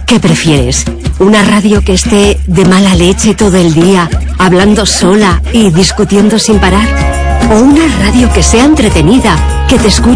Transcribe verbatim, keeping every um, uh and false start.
¿Qué prefieres? ¿Una radio que esté de mala leche todo el día, hablando sola y discutiendo sin parar? ¿O una radio que sea entretenida, que te escuche